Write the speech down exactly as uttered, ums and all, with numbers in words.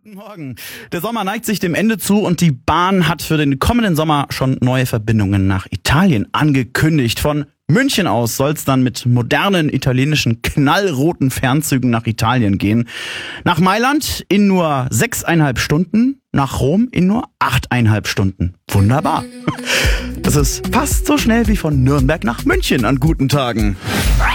Guten Morgen. Der Sommer neigt sich dem Ende zu und die Bahn hat für den kommenden Sommer schon neue Verbindungen nach Italien angekündigt. Von München aus soll es dann mit modernen italienischen knallroten Fernzügen nach Italien gehen. Nach Mailand in nur sechseinhalb Stunden, nach Rom in nur achteinhalb Stunden. Wunderbar. Das ist fast so schnell wie von Nürnberg nach München an guten Tagen.